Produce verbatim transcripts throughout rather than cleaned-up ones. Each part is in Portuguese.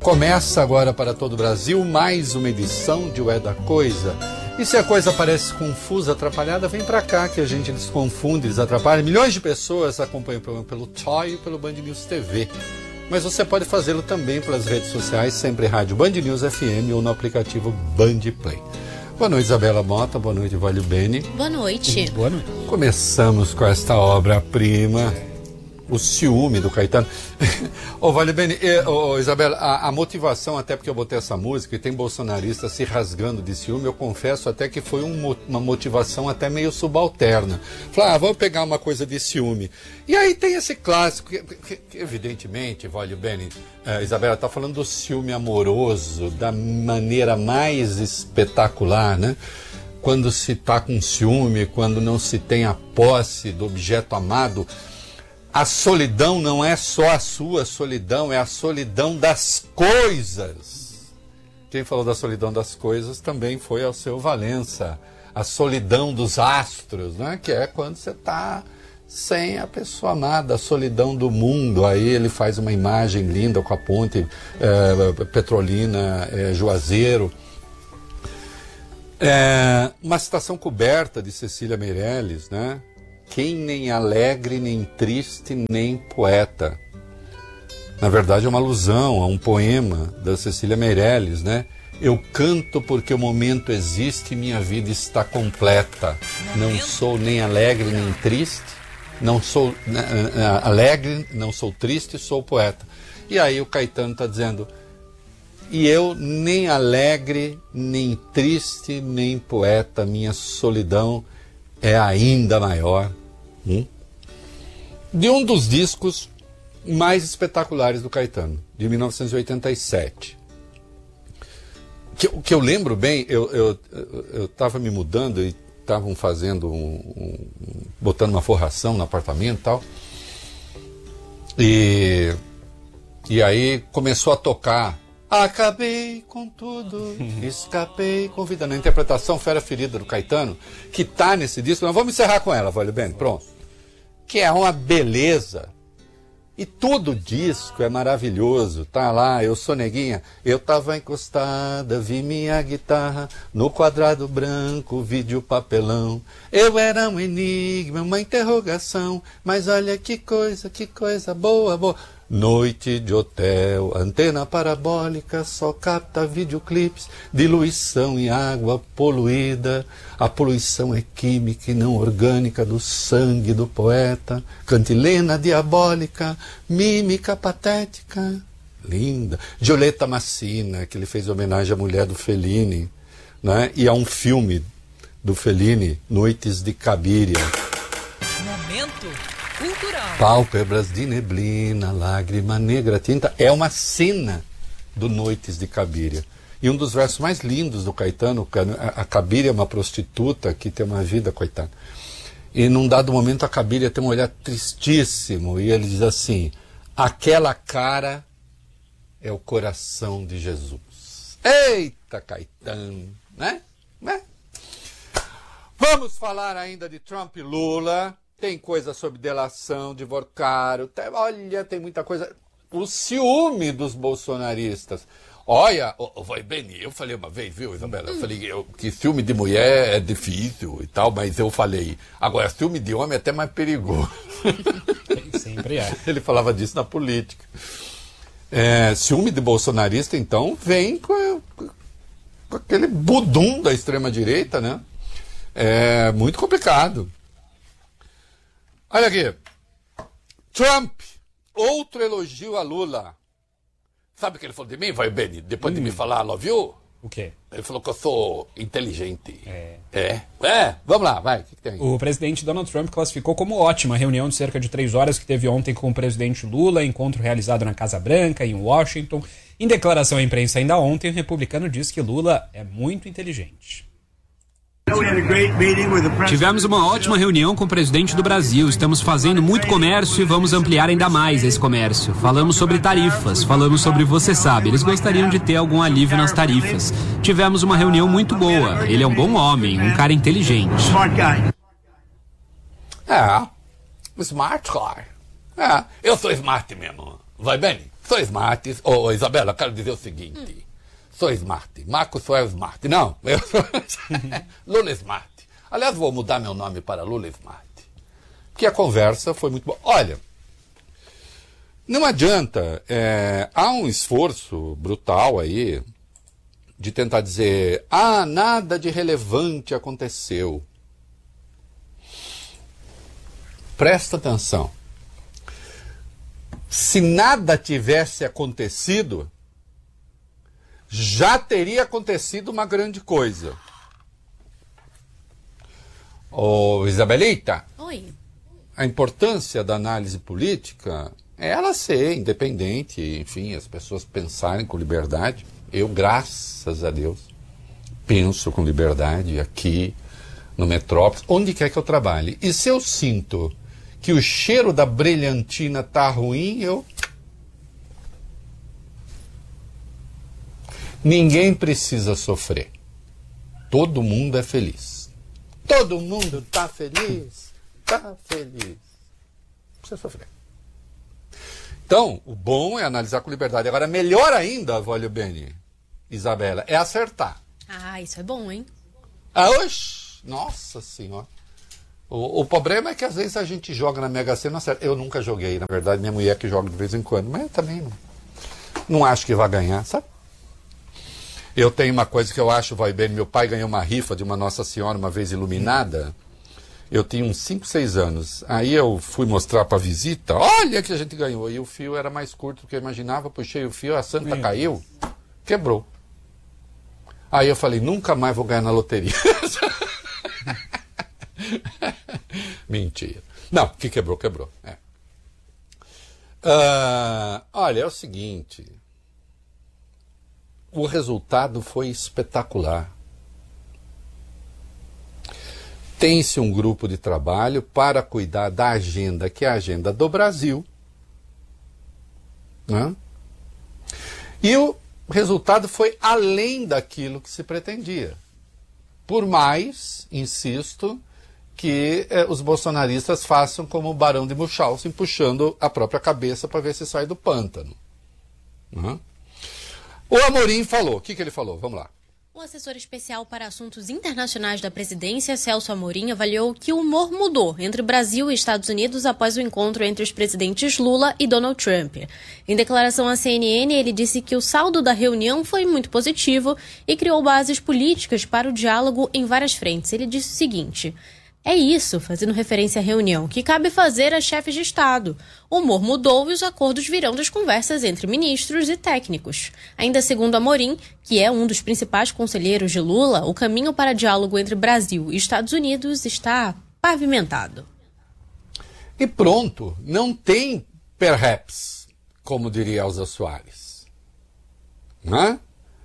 Começa agora para todo o Brasil mais uma edição de O É da Coisa. E se a coisa parece confusa, atrapalhada, vem pra cá que a gente desconfunde, desatrapalha. Milhões de pessoas acompanham o programa pelo Toy e pelo Band News T V. Mas você pode fazê-lo também pelas redes sociais, sempre Rádio Band News F M ou no aplicativo Band Play. Boa noite, Isabela Mota. Boa noite, Valio Bene. Boa noite. Boa noite. Começamos com esta obra-prima, O Ciúme, do Caetano. Ô, Valio Bene, ô, Isabela, a, a motivação, até porque eu botei essa música e tem bolsonarista se rasgando de ciúme, eu confesso até que foi um, uma motivação até meio subalterna. Falar, ah, vamos pegar uma coisa de ciúme. E aí tem esse clássico, que, que, que evidentemente, Valio Bene, uh, Isabela está falando do ciúme amoroso, da maneira mais espetacular, né? Quando se está com ciúme, quando não se tem a posse do objeto amado. A solidão não é só a sua solidão, é a solidão das coisas. Quem falou da solidão das coisas também foi Alceu Valença. A solidão dos astros, né? Que é quando você está sem a pessoa amada, a solidão do mundo. Aí ele faz uma imagem linda com a ponte é, Petrolina, é, Juazeiro. É, uma citação coberta de Cecília Meirelles, né? Quem nem alegre, nem triste, nem poeta. Na verdade é uma alusão a um poema da Cecília Meirelles, né? Eu canto porque o momento existe e minha vida está completa. Não sou nem alegre, nem triste. Não sou uh, uh, alegre, não sou triste, sou poeta. E aí o Caetano está dizendo... E eu nem alegre, nem triste, nem poeta, minha solidão é ainda maior. Hum? De um dos discos mais espetaculares do Caetano, de mil novecentos e oitenta e sete. Que, que eu lembro bem, eu estava me mudando e estavam fazendo, um, um, botando uma forração no apartamento e tal. E, e aí começou a tocar. Acabei com tudo, escapei com vida. Na interpretação Fera Ferida do Caetano, que tá nesse disco, nós vamos encerrar com ela, Valio Bene, pronto. Que é uma beleza. E todo o disco é maravilhoso, tá lá, eu sou neguinha, eu tava encostada, vi minha guitarra no quadrado branco, vídeo papelão. Eu era um enigma, uma interrogação, mas olha que coisa, que coisa boa, boa. Noite de hotel, antena parabólica, só capta videoclipes, diluição em água poluída. A poluição é química e não orgânica do sangue do poeta. Cantilena diabólica, mímica patética. Linda. Giulietta Massina, que ele fez homenagem à mulher do Fellini, né? E a um filme do Fellini, Noites de Cabiria. Momento cultural. Pálpebras de neblina, lágrima negra, tinta. É uma cena do Noites de Cabiria. E um dos versos mais lindos do Caetano, a Cabiria é uma prostituta que tem uma vida, coitada. E num dado momento a Cabiria tem um olhar tristíssimo. E ele diz assim, aquela cara é o coração de Jesus. Eita, Caetano, né? né? Vamos falar ainda de Trump e Lula. Tem coisa sobre delação, divorciário, tem, olha, tem muita coisa. O ciúme dos bolsonaristas. Olha, oh, vai bem, eu falei uma vez, viu, Isabela? Eu falei eu, que ciúme de mulher é difícil e tal, mas eu falei, agora ciúme de homem é até mais perigoso. Sempre é. Ele falava disso na política. É, ciúme de bolsonarista, então, vem com, com aquele budum da extrema-direita, né? É muito complicado. Olha aqui, Trump, outro elogio a Lula. Sabe o que ele falou de mim, vai Beni? Depois hum. de me falar, love you? O quê? Ele falou que eu sou inteligente. É. É? É, vamos lá, vai. O que, que tem aí? O presidente Donald Trump classificou como ótima a reunião de cerca de três horas que teve ontem com o presidente Lula, encontro realizado na Casa Branca, em Washington. Em declaração à imprensa ainda ontem, o republicano disse que Lula é muito inteligente. Tivemos uma ótima reunião com o presidente do Brasil. Estamos fazendo muito comércio e vamos ampliar ainda mais esse comércio. Falamos sobre tarifas, falamos sobre você sabe. Eles gostariam de ter algum alívio nas tarifas. Tivemos uma reunião muito boa. Ele é um bom homem, um cara inteligente. É, smart guy. É, eu sou smart mesmo. Vai bem? sou smart. Ô, oh, Isabela, quero dizer o seguinte. Hum. Sou smart. Marco só é smart. Não, eu sou... Lula Smart. Aliás, vou mudar meu nome para Lula Smart. Porque a conversa foi muito boa. Olha, não adianta. É, há um esforço brutal aí de tentar dizer, ah, nada de relevante aconteceu. Presta atenção. Se nada tivesse acontecido, já teria acontecido uma grande coisa. Ô, Isabelita. Oi. A importância da análise política é ela ser independente, enfim, as pessoas pensarem com liberdade. Eu, graças a Deus, penso com liberdade aqui no Metrópolis, onde quer que eu trabalhe. E se eu sinto que o cheiro da brilhantina tá ruim, eu... Ninguém precisa sofrer. Todo mundo é feliz. Todo mundo tá feliz. Tá feliz. Não precisa sofrer. Então, o bom é analisar com liberdade. Agora, melhor ainda, Vólio Bene, Isabela, é acertar. Ah, isso é bom, hein? Ah, oxe, nossa senhora. O, o problema é que às vezes a gente joga na Mega Sena, acerta. Eu nunca joguei, na verdade, minha mulher que joga de vez em quando, mas eu também não, não acho que vai ganhar, sabe? Eu tenho uma coisa que eu acho, vai bem, meu pai ganhou uma rifa de uma Nossa Senhora uma vez iluminada. Eu tinha uns cinco, seis anos. Aí eu fui mostrar para a visita, olha que a gente ganhou. E o fio era mais curto do que eu imaginava, puxei o fio, a santa Meu caiu, Deus. Quebrou. Aí eu falei, nunca mais vou ganhar na loteria. Mentira. Não, que quebrou, quebrou. É. Uh, olha, é o seguinte... O resultado foi espetacular. Tem-se um grupo de trabalho para cuidar da agenda, que é a agenda do Brasil. Né? E o resultado foi além daquilo que se pretendia. Por mais, insisto, que eh, os bolsonaristas façam como o Barão de Munchausen, puxando a própria cabeça para ver se sai do pântano. Né? O Amorim falou. O que, que ele falou? Vamos lá. O assessor especial para assuntos internacionais da presidência, Celso Amorim, avaliou que o humor mudou entre Brasil e Estados Unidos após o encontro entre os presidentes Lula e Donald Trump. Em declaração à C N N, ele disse que o saldo da reunião foi muito positivo e criou bases políticas para o diálogo em várias frentes. Ele disse o seguinte... É isso, fazendo referência à reunião, que cabe fazer a chefes de Estado. O humor mudou e os acordos virão das conversas entre ministros e técnicos. Ainda segundo Amorim, que é um dos principais conselheiros de Lula, o caminho para diálogo entre Brasil e Estados Unidos está pavimentado. E pronto, não tem perhaps, como diria Elza Soares. Não é?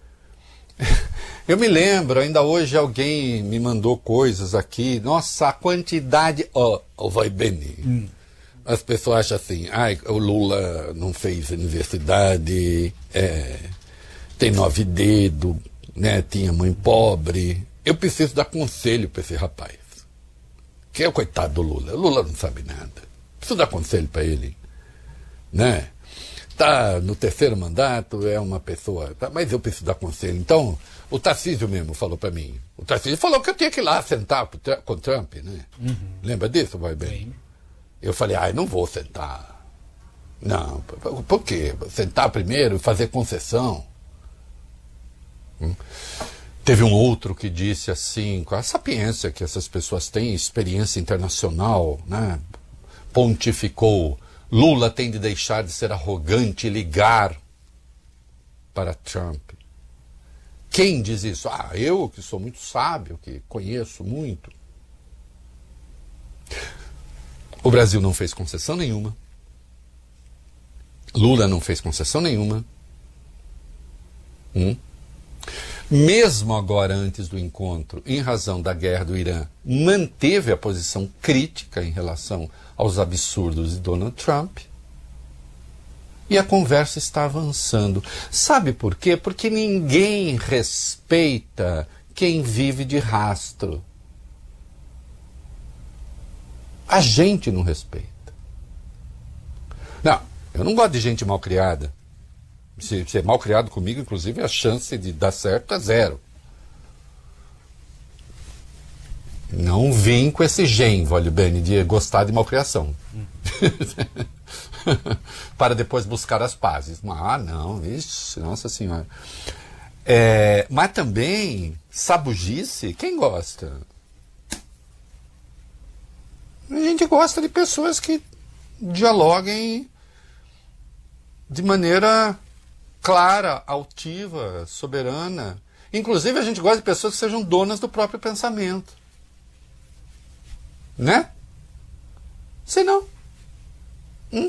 Eu me lembro, ainda hoje alguém me mandou coisas aqui. Nossa, a quantidade... Ó, oh, oh, vai bem. Hum. As pessoas acham assim, ai, o Lula não fez universidade, é, tem nove dedos, né, tinha mãe pobre. Eu preciso dar conselho para esse rapaz. Que é o coitado do Lula. O Lula não sabe nada. Preciso dar conselho para ele. Né? Tá no terceiro mandato, é uma pessoa... Tá, mas eu preciso dar conselho. Então... O Tarcísio mesmo falou para mim. O Tarcísio falou que eu tinha que ir lá sentar com o Trump, né? Uhum. Lembra disso, vai bem? Bem? Eu falei, ai, não vou sentar. Não, por quê? Sentar primeiro e fazer concessão. Hum. Teve um outro que disse assim, com a sapiência que essas pessoas têm, experiência internacional, né? Pontificou, Lula tem de deixar de ser arrogante e ligar para Trump. Quem diz isso? Ah, eu que sou muito sábio, que conheço muito. O Brasil não fez concessão nenhuma. Lula não fez concessão nenhuma. Hum? Mesmo agora, antes do encontro, em razão da guerra do Irã, manteve a posição crítica em relação aos absurdos de Donald Trump. E a conversa está avançando. Sabe por quê? Porque ninguém respeita quem vive de rastro. A gente não respeita. Não, eu não gosto de gente mal criada. Se, se é mal criado comigo, inclusive, a chance de dar certo é zero. Não vim com esse gen, Vólio Bene, de gostar de malcriação. Hum. Para depois buscar as pazes. Ah, não, ixi, nossa senhora. É, mas também, sabugice, quem gosta? A gente gosta de pessoas que dialoguem de maneira clara, altiva, soberana. Inclusive, a gente gosta de pessoas que sejam donas do próprio pensamento. Né? Se não. Hum?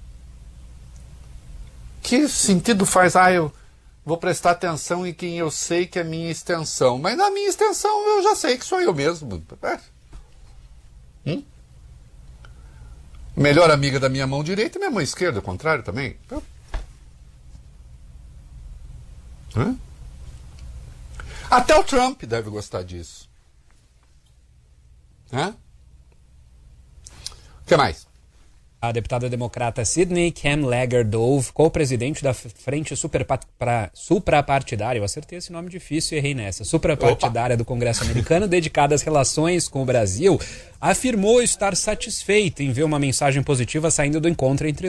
Que sentido faz? Ah, eu vou prestar atenção em quem eu sei que é minha extensão. Mas na minha extensão eu já sei que sou eu mesmo. É. Hum? Melhor amiga da minha mão direita e minha mão esquerda, ao contrário também. Hã? Até o Trump deve gostar disso. Hã? O que mais? A deputada democrata Sidney Kamlager Dove, co-presidente da Frente Suprapartidária, eu acertei esse nome difícil e errei nessa, suprapartidária do Congresso americano, dedicada às relações com o Brasil, afirmou estar satisfeita em ver uma mensagem positiva saindo do encontro entre